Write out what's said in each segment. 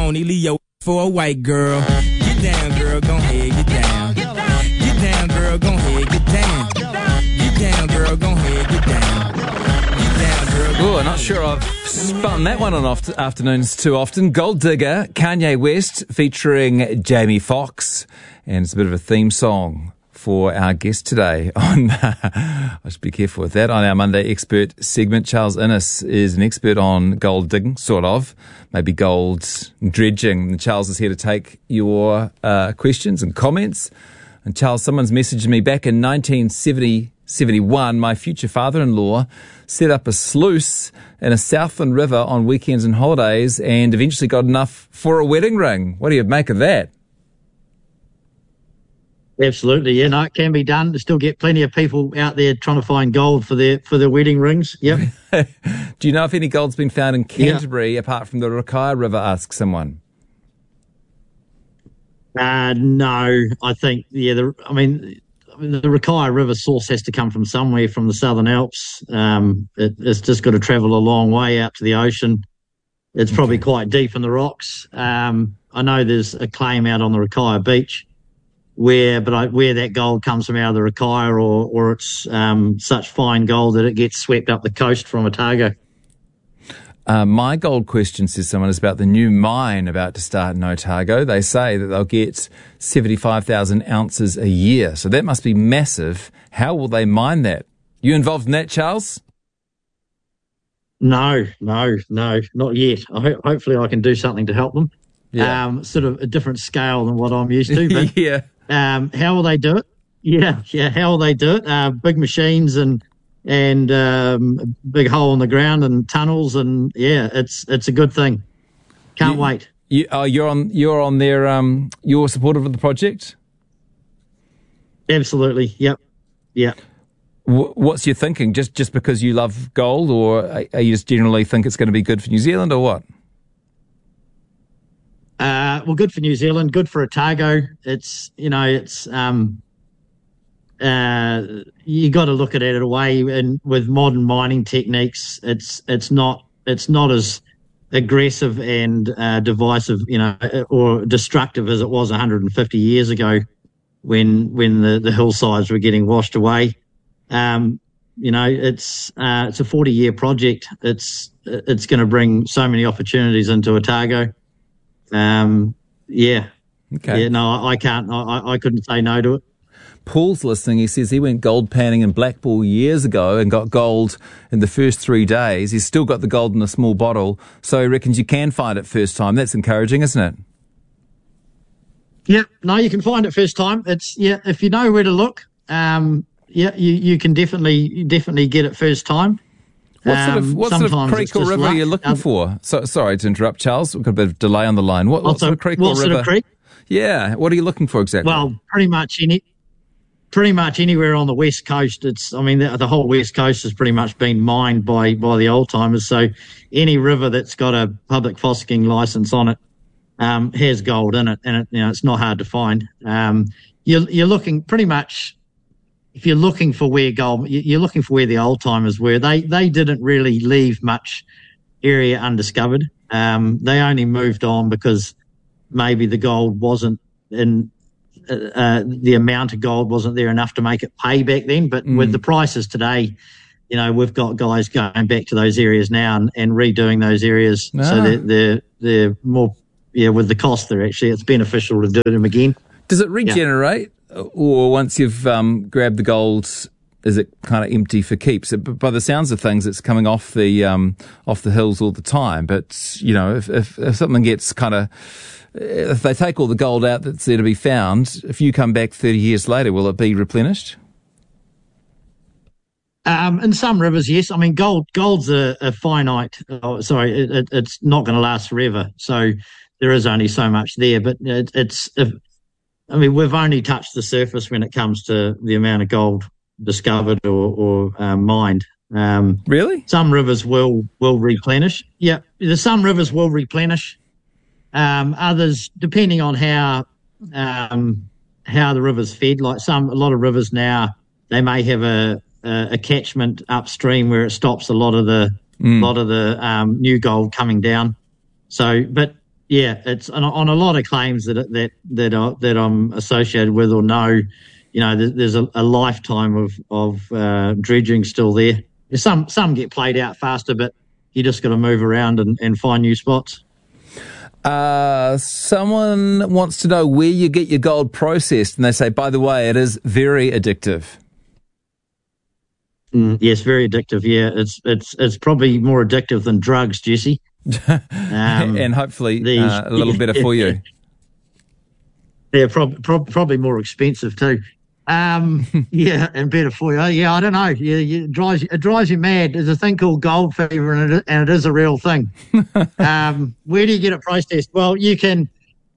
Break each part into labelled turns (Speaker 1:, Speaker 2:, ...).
Speaker 1: pony, leave your for a white girl. Get down, girl, go ahead, get down. Get down, girl, go ahead, get down. Get down, girl, go ahead, get down. Get down, girl.
Speaker 2: Oh, I'm not sure I've spun that one on afternoons too often. Gold Digger, Kanye West featuring Jamie Foxx, and it's a bit of a theme song for our guest today on, I should be careful with that, on our Monday Expert segment. Charles Innes is an expert on gold digging, sort of, maybe gold dredging. And Charles is here to take your questions and comments. And Charles, someone's messaged me back in 1971, my future father-in-law set up a sluice in a Southland river on weekends and holidays and eventually got enough for a wedding ring. What do you make of that?
Speaker 3: Absolutely, yeah. No, it can be done. There's still get plenty of people out there trying to find gold for their wedding rings. Yep.
Speaker 2: Do you know if any gold's been found in Canterbury apart from the Rakaia River? Asks someone.
Speaker 3: No, I think the Rakaia River source has to come from somewhere from the Southern Alps. It's just got to travel a long way out to the ocean. It's probably quite deep in the rocks. I know there's a claim out on the Rakaia beach. Where that gold comes from out of the Rakaia, or it's such fine gold that it gets swept up the coast from Otago.
Speaker 2: My gold question, says someone, is about the new mine about to start in Otago. They say that they'll get 75,000 ounces a year. So that must be massive. How will they mine that? You involved in that, Charles?
Speaker 3: No, not yet. Hopefully I can do something to help them.
Speaker 2: Yeah.
Speaker 3: Sort of a different scale than what I'm used to. But
Speaker 2: yeah.
Speaker 3: How will they do it? Yeah. How will they do it? Big machines and big hole in the ground and tunnels, and it's a good thing. Can't wait.
Speaker 2: You're on their you're supportive of the project?
Speaker 3: Absolutely. Yep. Yeah.
Speaker 2: What's your thinking? Just because you love gold, or are you just generally think it's going to be good for New Zealand, or what?
Speaker 3: Well, good for New Zealand, good for Otago. It's you got to look at it in a way, and with modern mining techniques, it's not as aggressive and divisive, or destructive as it was 150 years ago, when the hillsides were getting washed away. It's a 40-year project. It's going to bring so many opportunities into Otago. Okay. Yeah, no, I can't. I couldn't say no to it.
Speaker 2: Paul's listening. He says he went gold panning in Blackpool years ago and got gold in the first 3 days. He's still got the gold in a small bottle, so he reckons you can find it first time. That's encouraging, isn't it?
Speaker 3: Yeah, no, you can find it first time. If you know where to look, you can definitely get it first time.
Speaker 2: What sort of creek or river are you looking for? Sorry to interrupt, Charles. We've got a bit of delay on the line. What sort of creek or river?
Speaker 3: What sort of creek?
Speaker 2: Yeah. What are you looking for exactly?
Speaker 3: Well, pretty much anywhere on the west coast. The whole west coast has pretty much been mined by the old timers. So any river that's got a public fossicking license on it has gold in it, and it's not hard to find. You're looking pretty much. If you're looking for where you're looking for where the old timers were. They didn't really leave much area undiscovered. They only moved on because maybe the gold wasn't in the amount of gold wasn't there enough to make it pay back then. But with the prices today, we've got guys going back to those areas now and redoing those areas. So they're more with the cost there. Actually, it's beneficial to do them again.
Speaker 2: Does it regenerate? Yeah. Or once you've grabbed the gold, is it kind of empty for keeps? By the sounds of things, it's coming off the hills all the time. But if something gets if they take all the gold out that's there to be found, if you come back 30 years later, will it be replenished?
Speaker 3: In some rivers, yes. Gold's a finite. It's not going to last forever. So there is only so much there. But we've only touched the surface when it comes to the amount of gold discovered or mined.
Speaker 2: Really?
Speaker 3: Some rivers will replenish. Yeah, some rivers will replenish. Others, depending on how the river's fed, like a lot of rivers now, they may have a catchment upstream where it stops a lot of the new gold coming down. So, but Yeah, it's on a lot of claims that I'm associated with or know. You know, there's a lifetime of dredging still there. Some get played out faster, but you just got to move around and find new spots.
Speaker 2: Someone wants to know where you get your gold processed, and they say, by the way, it is very addictive.
Speaker 3: Yes, very addictive. Yeah, it's probably more addictive than drugs, Jesse.
Speaker 2: And hopefully a little better for you.
Speaker 3: Yeah, probably more expensive too. Yeah, and better for you. Yeah, I don't know. Yeah, it drives you mad. There's a thing called gold fever, and it is a real thing. Where do you get it processed? Well, you can,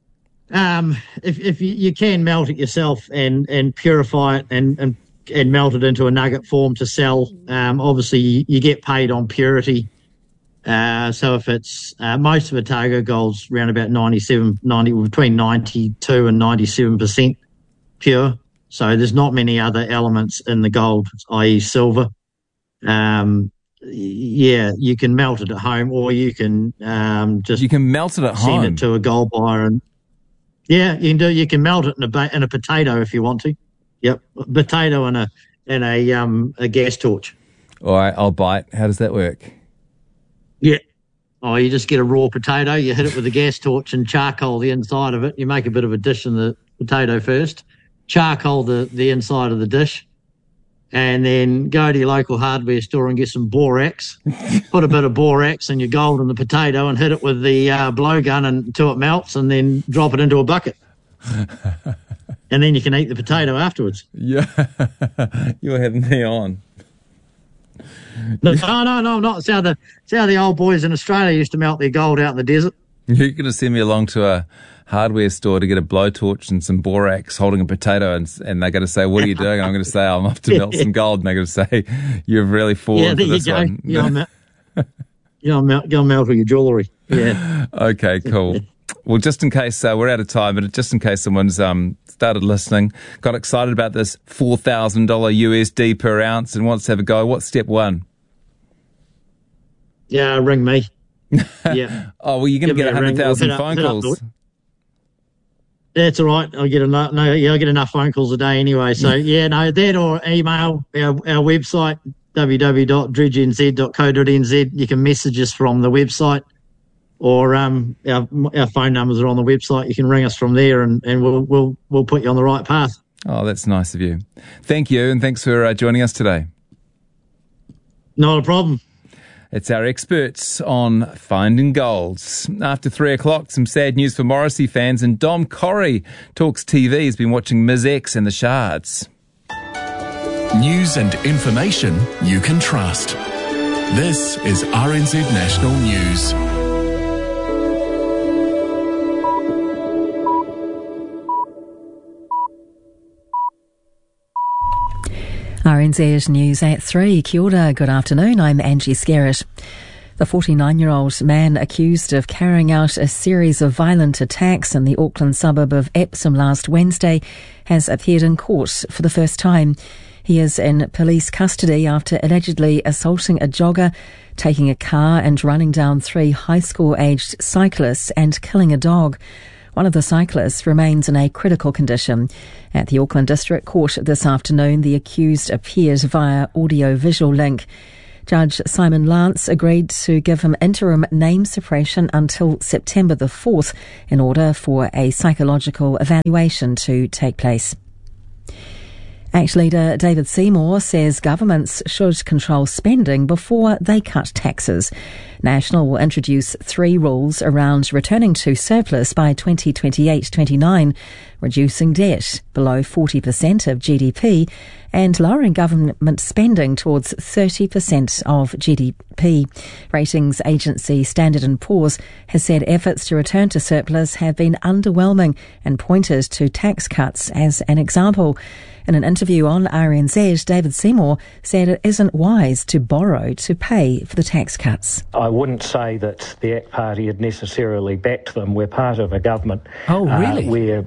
Speaker 3: if you can melt it yourself and purify it and melt it into a nugget form to sell. Obviously, you get paid on purity. So if it's most of Otago gold's around about between 92 and 97% pure. So there's not many other elements in the gold, i.e. silver. Yeah, you can melt it at home, or you can just
Speaker 2: you can melt it at home.
Speaker 3: Send it to a gold buyer, and yeah, you can do. You can melt it in a potato if you want to. Yep, potato and a gas torch.
Speaker 2: All right, I'll bite. How does that work?
Speaker 3: Yeah. Oh, you just get a raw potato, you hit it with a gas torch and charcoal the inside of it. You make a bit of a dish in the potato first, charcoal the inside of the dish, and then go to your local hardware store and get some borax. Put a bit of borax in your gold in the potato and hit it with the blowgun until it melts, and then drop it into a bucket. And then you can eat the potato afterwards.
Speaker 2: Yeah. You're having me on.
Speaker 3: No, not. It's how the old boys in Australia used to melt their gold out in the desert.
Speaker 2: You're going to send me along to a hardware store to get a blowtorch and some borax holding a potato, and they're going to say, what are you doing? And I'm going to say, I'm off to melt some gold. And they're going to say, you've really fallen for this one.
Speaker 3: Go melt all your jewellery. Yeah.
Speaker 2: Okay, cool. Well, just in case we're out of time, but just in case someone's started listening, got excited about this $4,000 USD per ounce and wants to have a go, what's step one?
Speaker 3: Yeah, ring me. Yeah.
Speaker 2: Oh, well, you're going to get 100,000 phone calls.
Speaker 3: That's all right. I get enough phone calls a day anyway. So yeah, no, that or email our website www.dredgenz.co.nz. You can message us from the website, or our phone numbers are on the website. You can ring us from there, and we'll put you on the right path.
Speaker 2: Oh, that's nice of you. Thank you, and thanks for joining us today.
Speaker 3: Not a problem.
Speaker 2: It's our experts on finding golds. After 3 o'clock, some sad news for Morrissey fans, and Dom Corrie talks TV. He's been watching Ms X and the Shards.
Speaker 4: News and information you can trust. This is RNZ National News.
Speaker 5: RNZ News at 3. Kia ora, good afternoon. I'm Angie Skerritt. The 49-year-old man accused of carrying out a series of violent attacks in the Auckland suburb of Epsom last Wednesday has appeared in court for the first time. He is in police custody after allegedly assaulting a jogger, taking a car and running down 3 high school-aged cyclists and killing a dog. One of the cyclists remains in a critical condition. At the Auckland District Court this afternoon, the accused appeared via audio-visual link. Judge Simon Lance agreed to give him interim name suppression until September the 4th in order for a psychological evaluation to take place. ACT leader David Seymour says governments should control spending before they cut taxes. National will introduce 3 rules around returning to surplus by 2028-29, reducing debt below 40% of GDP and lowering government spending towards 30% of GDP. Ratings agency Standard & Poor's has said efforts to return to surplus have been underwhelming and pointed to tax cuts as an example. In an interview on RNZ, David Seymour said it isn't wise to borrow to pay for the tax cuts.
Speaker 6: I wouldn't say that the ACT Party had necessarily backed them. We're part of a government
Speaker 2: where
Speaker 6: the largest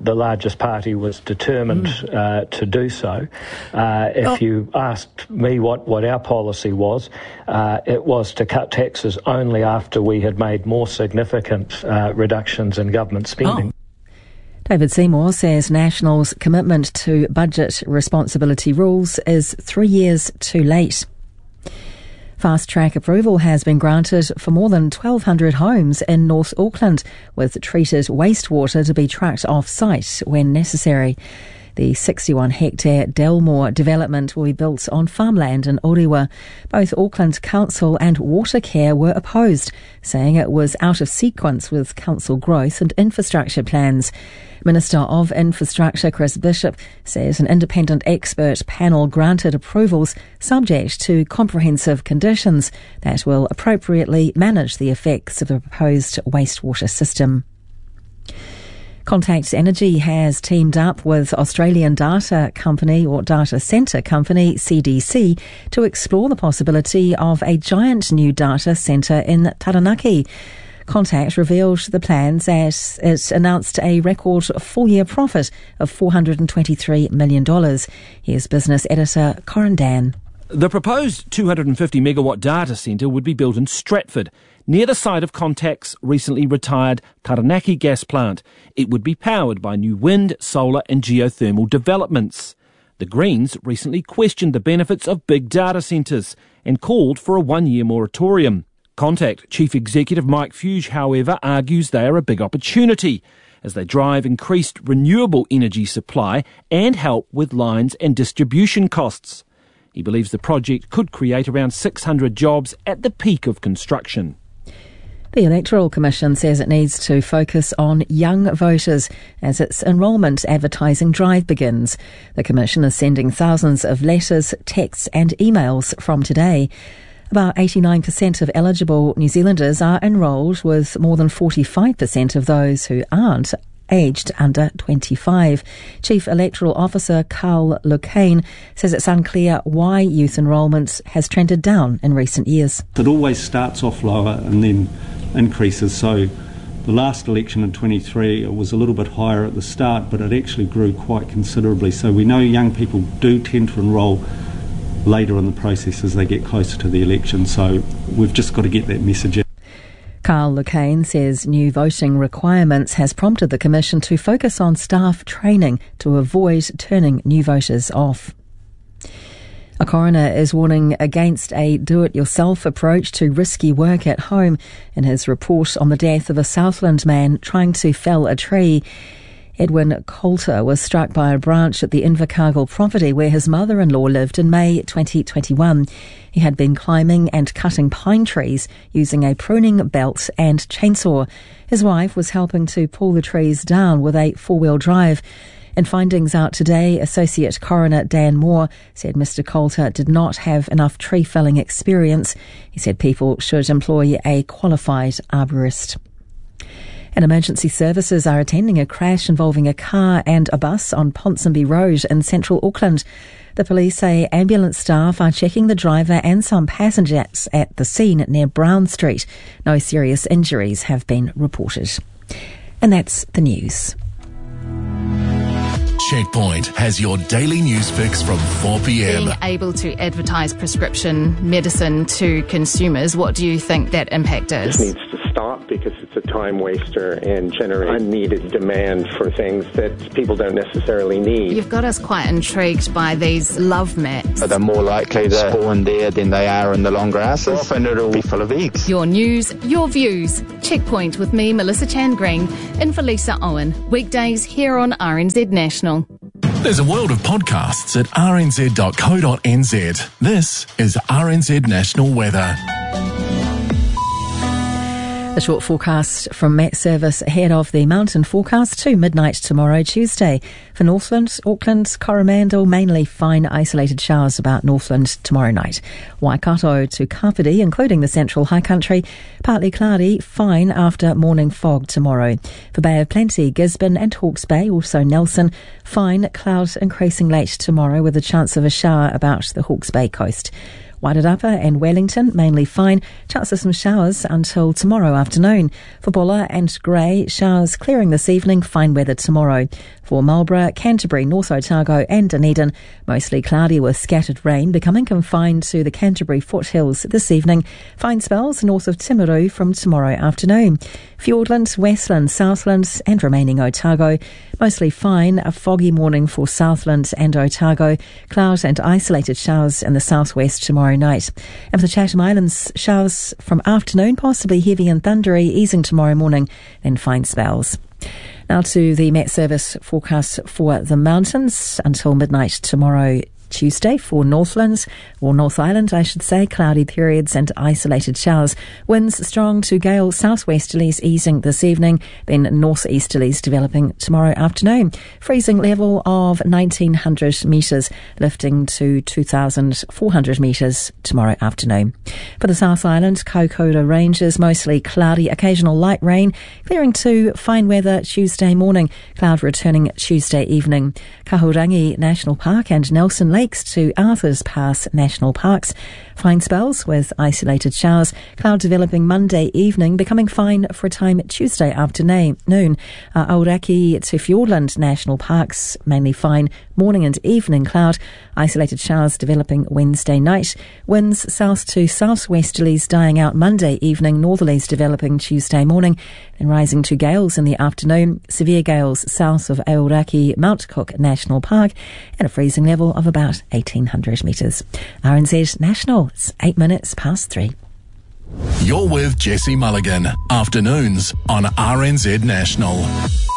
Speaker 6: largest party was determined to do so. If you asked me what our policy was, it was to cut taxes only after we had made more significant reductions in government spending.
Speaker 5: David Seymour says National's commitment to budget responsibility rules is 3 years too late. Fast-track approval has been granted for more than 1,200 homes in North Auckland, with treated wastewater to be trucked off-site when necessary. The 61-hectare Delmore development will be built on farmland in Orewa. Both Auckland Council and Watercare were opposed, saying it was out of sequence with council growth and infrastructure plans. Minister of Infrastructure Chris Bishop says an independent expert panel granted approvals subject to comprehensive conditions that will appropriately manage the effects of the proposed wastewater system. Contact Energy has teamed up with Australian data company or data centre company CDC to explore the possibility of a giant new data centre in Taranaki. Contact revealed the plans as it announced a record full-year profit of $423 million. Here's business editor Corin Dan.
Speaker 7: The proposed 250-megawatt data centre would be built in Stratford, near the site of Contact's recently retired Taranaki gas plant. It would be powered by new wind, solar and geothermal developments. The Greens recently questioned the benefits of big data centres and called for a one-year moratorium. Contact Chief Executive Mike Fuge, however, argues they are a big opportunity as they drive increased renewable energy supply and help with lines and distribution costs. He believes the project could create around 600 jobs at the peak of construction.
Speaker 5: The Electoral Commission says it needs to focus on young voters as its enrolment advertising drive begins. The Commission is sending thousands of letters, texts and emails from today. About 89% of eligible New Zealanders are enrolled, with more than 45% of those who aren't aged under 25. Chief Electoral Officer Carl Lucane says it's unclear why youth enrolment has trended down in recent years.
Speaker 8: It always starts off lower and then increases. So the last election in 23, it was a little bit higher at the start, but it actually grew quite considerably. So we know young people do tend to enrol later in the process as they get closer to the election. So we've just got to get that message out.
Speaker 5: Carl Lucane says new voting requirements has prompted the Commission to focus on staff training to avoid turning new voters off. A coroner is warning against a do-it-yourself approach to risky work at home in his report on the death of a Southland man trying to fell a tree. Edwin Coulter was struck by a branch at the Invercargill property where his mother-in-law lived in May 2021. He had been climbing and cutting pine trees using a pruning belt and chainsaw. His wife was helping to pull the trees down with a four-wheel drive. In findings out today, Associate Coroner Dan Moore said Mr Coulter did not have enough tree felling experience. He said people should employ a qualified arborist. And emergency services are attending a crash involving a car and a bus on Ponsonby Road in central Auckland. The police say ambulance staff are checking the driver and some passengers at the scene near Brown Street. No serious injuries have been reported. And that's the news.
Speaker 4: Checkpoint has your daily news fix from 4 p.m.
Speaker 9: Being able to advertise prescription medicine to consumers, what do you think that impact is?
Speaker 10: This needs to stop because it's a time waster and generate unneeded demand for things that people don't necessarily need.
Speaker 9: You've got us quite intrigued by these love mats.
Speaker 11: They're more likely to spawn there than they are in the long grasses. Often it'll be full of eggs.
Speaker 9: Your news, your views. Checkpoint with me, Melissa Chan Green, in for Lisa Owen. Weekdays here on RNZ National.
Speaker 4: There's a world of podcasts at rnz.co.nz. This is RNZ National Weather.
Speaker 5: A short forecast from Met Service ahead of the mountain forecast to midnight tomorrow, Tuesday. For Northland, Auckland, Coromandel, mainly fine isolated showers about Northland tomorrow night. Waikato to Kapiti, including the central high country, partly cloudy, fine after morning fog tomorrow. For Bay of Plenty, Gisborne and Hawke's Bay, also Nelson, fine, clouds increasing late tomorrow with a chance of a shower about the Hawke's Bay coast. Wairarapa and Wellington, mainly fine. Chance of some showers until tomorrow afternoon. For Bulla and Grey, showers clearing this evening, fine weather tomorrow. For Marlborough, Canterbury, North Otago and Dunedin, mostly cloudy with scattered rain, becoming confined to the Canterbury foothills this evening. Fine spells north of Timaru from tomorrow afternoon. Fiordland, Westland, Southland and remaining Otago, mostly fine. A foggy morning for Southland and Otago. Cloud and isolated showers in the southwest tomorrow night. And for the Chatham Islands, showers from afternoon, possibly heavy and thundery, easing tomorrow morning, then fine spells. Now to the Met Service forecast for the mountains until midnight tomorrow Tuesday for Northlands, or North Island I should say, cloudy periods and isolated showers. Winds strong to gale southwesterlies easing this evening, then northeasterlies developing tomorrow afternoon. Freezing level of 1900 metres, lifting to 2400 metres tomorrow afternoon. For the South Island, Kaikoura Ranges, mostly cloudy, occasional light rain, clearing to fine weather Tuesday morning, cloud returning Tuesday evening. Kahurangi National Park and Nelson Lakes to Arthur's Pass National Parks. Fine spells with isolated showers. Cloud developing Monday evening, becoming fine for a time Tuesday afternoon. Aoraki to Fiordland National Parks, mainly fine. Morning and evening cloud. Isolated showers developing Wednesday night. Winds south to southwesterlies dying out Monday evening. Northerlies developing Tuesday morning. Then rising to gales in the afternoon. Severe gales south of Aoraki Mount Cook National Park. And a freezing level of about 1800 metres. RNZ National, it's 8 minutes past 3.
Speaker 4: You're with Jesse Mulligan, afternoons on RNZ National.